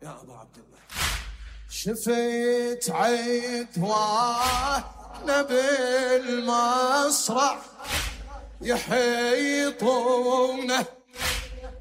يا أبا عبد الله. شفت عدوانا بالمصرع يحيطونه